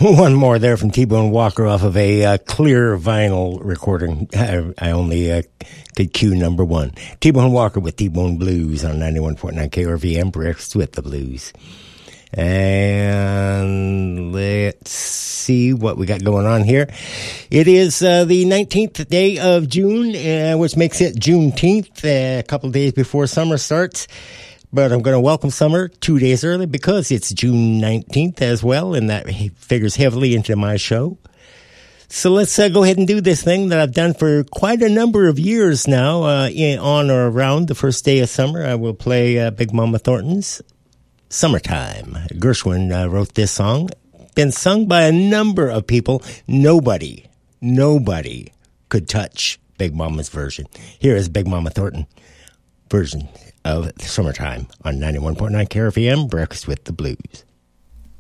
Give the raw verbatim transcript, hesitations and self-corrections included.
One more there from T-Bone Walker off of a uh, clear vinyl recording. I, I only uh, could cue number one. T-Bone Walker with T-Bone Blues on ninety-one point nine K R V M, Breakfast with the Blues. And let's see what we got going on here. It is uh, the nineteenth day of June, uh, which makes it Juneteenth, uh, a couple of days before summer starts. But I'm going to welcome summer two days early because it's June nineteenth as well, and that figures heavily into my show. So let's uh, go ahead and do this thing that I've done for quite a number of years now. Uh, in, on or around the first day of summer, I will play uh, Big Mama Thornton's Summertime. Gershwin uh, wrote this song. Been sung by a number of people. Nobody, nobody could touch Big Mama's version. Here is Big Mama Thornton version of Summertime on ninety-one point nine K R V M, Breakfast with the Blues.